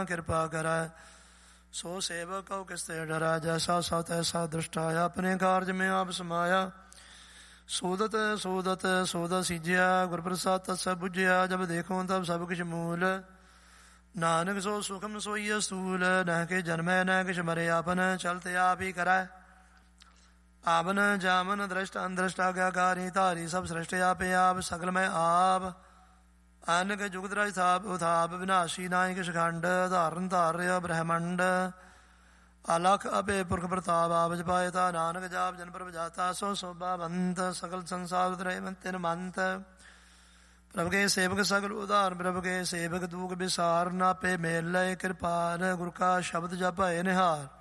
ਕਿਰਪਾ ਕਰੈ। ਸੋ ਸੇਵਕ ਕਉ ਕਿਸ ਤੇ ਡਰੈ, ਜੈਸਾ ਸੋ ਤੈਸਾ ਦ੍ਰਿਸ਼ਟਾ। ਆਪਣੇ ਕਾਰਜ ਮੈਂ ਆਪ ਸਮਾਇਆ, ਸੋਦਤ ਸੋਦਤ ਸੋਦਾ ਸੀਜਿਆ। ਗੁਰ ਪ੍ਰਸਾਦ ਤਤ ਸਭ ਬੁਝਿਆ, ਜਬ ਦੇਖੋ ਤਬ ਸਭ ਕਿਛ ਮੂਲ। ਨਾਨਕ ਸੋ ਸੁਖਮ ਸੋਈ ਅਸੂਲ, ਨ ਕੇ ਜਨਮੈ ਨ ਕਿਛ ਮਰੇ। ਆਪਨ ਚਲਤ ਆਪ ਹੀ ਕਰੈ, ਆਵਨ ਜਾਮਨ ਦ੍ਰਿਸ਼ਟ ਅੰਦ੍ਰਿਸ਼ਟ। ਆਗਿਆਕਾਰੀ ਧਾਰੀ ਸਭ ਸ੍ਰਿਸ਼ਟ ਆਪੇ ਆਪ। ਸਗਲ ਮੈਂ ਆਪ ਅਨਕ ਜੁਗਤ ਰਾਜ ਥਾਪ ਉਥਾਪ। ਵਿਨਾਸ਼ੀ ਨਾਇ ਕਿਛ ਖੰਡ, ਧਾਰਨ ਧਾਰਿਆ ਬ੍ਰਹਮੰਡ। ਅਲਖ ਅਪੇ ਪੁਰਖ ਪ੍ਰਤਾਪ, ਆਪ ਜਪਾਏ ਤਾ ਨਾਨਕ ਜਾਪ। ਜਨ ਪ੍ਰਭ ਜਾਤਾ ਸੋ ਸੋਭਾ ਬੰਤ, ਸਗਲ ਸੰਸਾਰ ਉਤਰੇ ਤਿਨ ਮੰਤ। ਪ੍ਰਭ ਕੇ ਸੇਵਕ ਸਗਲ ਉਧਾਰ, ਪ੍ਰਭ ਕੇ ਸੇਵਕ ਦੂਖ ਵਿਸਾਰ। ਨਾਪੇ ਮੇਲ ਕਿਰਪਾਲ, ਗੁਰ ਕਾ ਸ਼ਬਦ ਜਪੈ ਨਿਹਾਰ।